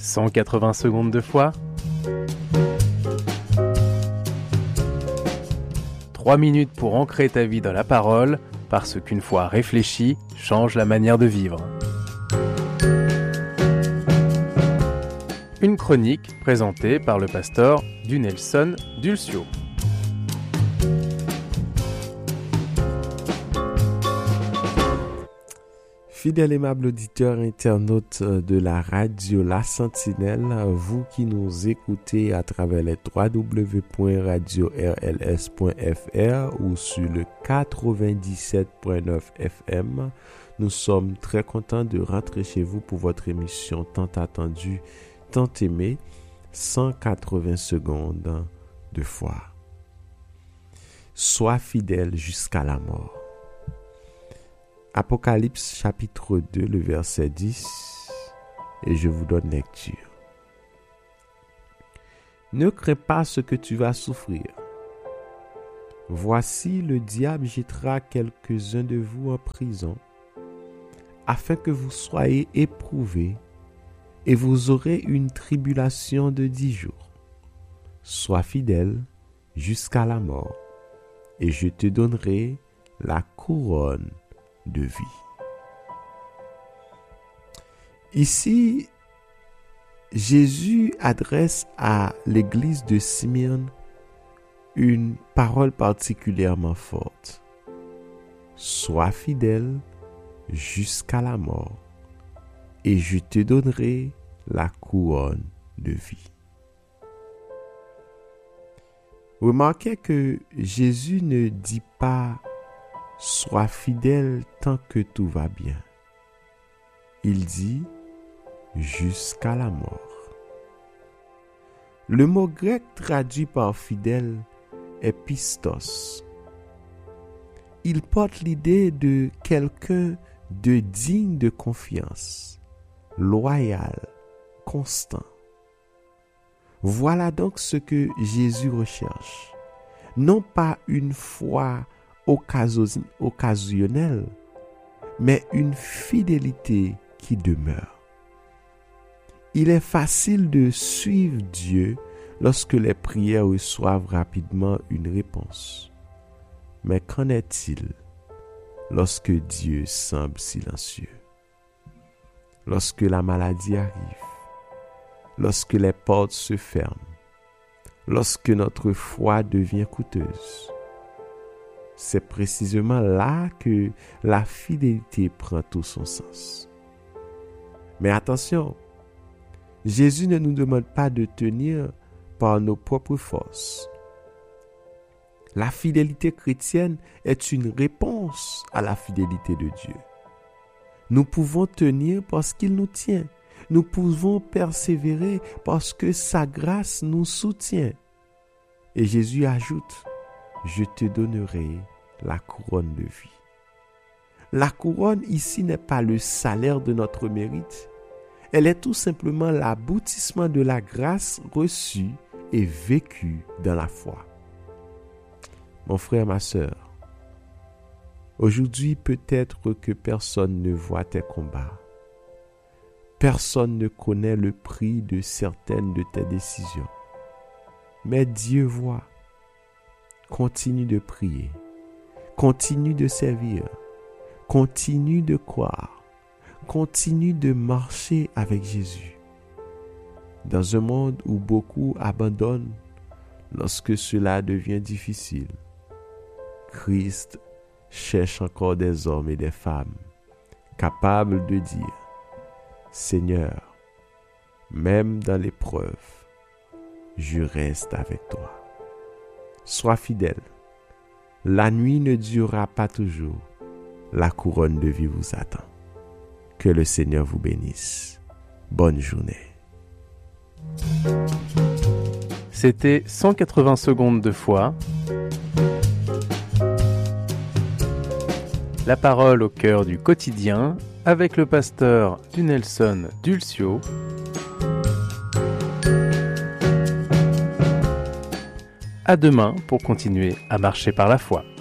180 secondes de foi. 3 minutes pour ancrer ta vie dans la parole, parce qu'une foi réfléchie change la manière de vivre. Une chronique présentée par le pasteur Dunelson Dulcio. Fidèle aimable auditeur internaute de la radio La Sentinelle, vous qui nous écoutez à travers les www.radio-rls.fr ou sur le 97.9 FM, nous sommes très contents de rentrer chez vous pour votre émission tant attendue, tant aimée, 180 secondes de foi. Sois fidèle jusqu'à la mort. Apocalypse chapitre 2, le verset 10, et je vous donne lecture. Ne crains pas ce que tu vas souffrir. Voici, le diable jettera quelques-uns de vous en prison, afin que vous soyez éprouvés, et vous aurez une tribulation de 10 jours. Sois fidèle jusqu'à la mort, et je te donnerai la couronne de vie. Ici, Jésus adresse à l'église de Smyrne une parole particulièrement forte. Sois fidèle jusqu'à la mort, et je te donnerai la couronne de vie. Remarquez que Jésus ne dit pas sois fidèle tant que tout va bien. Il dit jusqu'à la mort. Le mot grec traduit par fidèle est pistos. Il porte l'idée de quelqu'un de digne de confiance, loyal, constant. Voilà donc ce que Jésus recherche. Non pas une foi occasionnelle, mais une fidélité qui demeure. Il est facile de suivre Dieu lorsque les prières reçoivent rapidement une réponse. Mais qu'en est-il lorsque Dieu semble silencieux? Lorsque la maladie arrive, lorsque les portes se ferment, lorsque notre foi devient coûteuse, c'est précisément là que la fidélité prend tout son sens. Mais attention, Jésus ne nous demande pas de tenir par nos propres forces. La fidélité chrétienne est une réponse à la fidélité de Dieu. Nous pouvons tenir parce qu'il nous tient. Nous pouvons persévérer parce que sa grâce nous soutient. Et Jésus ajoute, je te donnerai la couronne de vie. La couronne ici n'est pas le salaire de notre mérite. Elle est tout simplement l'aboutissement de la grâce reçue et vécue dans la foi. Mon frère, ma sœur, aujourd'hui peut-être que personne ne voit tes combats. Personne ne connaît le prix de certaines de tes décisions. Mais Dieu voit. Continue de prier. Continue de servir. Continue de croire. Continue de marcher avec Jésus. Dans un monde où beaucoup abandonnent lorsque cela devient difficile, Christ cherche encore des hommes et des femmes capables de dire, Seigneur, même dans l'épreuve, je reste avec toi. Sois fidèle. La nuit ne durera pas toujours. La couronne de vie vous attend. Que le Seigneur vous bénisse. Bonne journée. C'était 180 secondes de foi. La parole au cœur du quotidien avec le pasteur Dunelson Dulcio. À demain pour continuer à marcher par la foi.